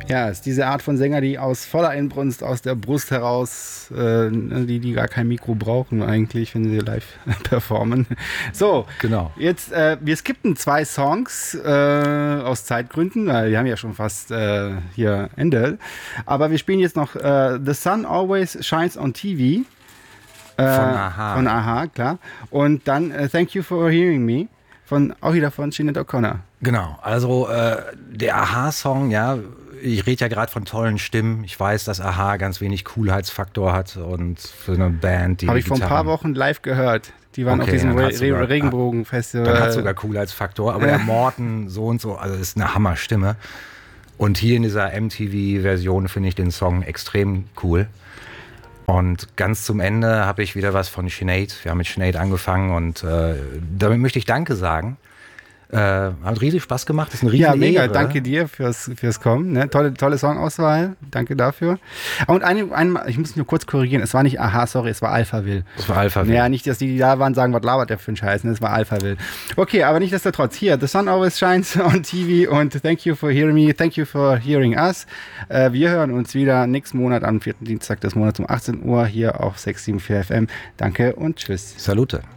Ja, es ist diese Art von Sänger, die aus voller Inbrunst, aus der Brust heraus, die gar kein Mikro brauchen eigentlich, wenn sie live performen. So, Genau. jetzt, wir skippen 2 Songs aus Zeitgründen, weil wir haben ja schon fast hier Ende. Aber wir spielen jetzt noch The Sun Always Shines on TV. Von Aha. Von Aha, klar. Und dann Thank You for Hearing Me, auch wieder von Sinead O'Connor. Genau, also der Aha-Song, ja, ich rede ja gerade von tollen Stimmen. Ich weiß, dass Aha ganz wenig Coolheitsfaktor hat und für eine Band, die habe ich vor ein paar Wochen live gehört. Die waren auf diesem Regenbogen-Festival. Dann hat sogar Coolheitsfaktor, aber der Morten so und so, also ist eine Hammerstimme. Und hier in dieser MTV-Version finde ich den Song extrem cool. Und ganz zum Ende habe ich wieder was von Sinead. Wir haben mit Sinead angefangen und damit möchte ich Danke sagen. Hat riesig Spaß gemacht, das ist eine riesige Ja, mega, Ehre. danke dir fürs Kommen. Ne? Tolle Songauswahl, danke dafür. Und ich muss nur kurz korrigieren, es war nicht Aha, sorry, es war Alphaville. Es war Alphaville. Ja, nicht, dass die da waren, sagen, was labert der für ein Scheiß, ne? Es war Alphaville. Okay, aber nichtsdestotrotz, hier, The Sun Always Shines on TV und Thank You for Hearing Me, Thank You for Hearing Us. Wir hören uns wieder nächsten Monat am 4. Dienstag des Monats um 18 Uhr hier auf 674 FM. Danke und tschüss. Salute.